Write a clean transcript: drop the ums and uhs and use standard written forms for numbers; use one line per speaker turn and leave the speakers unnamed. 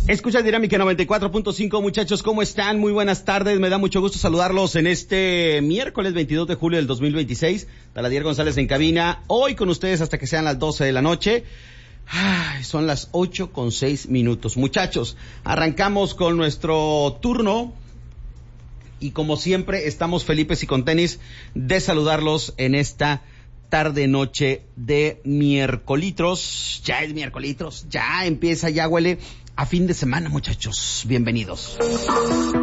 Escucha Dinámica 94.5, muchachos, ¿cómo están? Muy buenas tardes, me da mucho gusto saludarlos en este miércoles 22 de julio del 2026. Daladier González en cabina, hoy con ustedes hasta que sean las 12 de la noche. Son las 8:06. Muchachos, arrancamos con nuestro turno y como siempre estamos felices y con tenis de saludarlos en esta tarde-noche de miércolitos. Ya es miércolitos, ya empieza, ya huele a fin de semana, muchachos. Bienvenidos.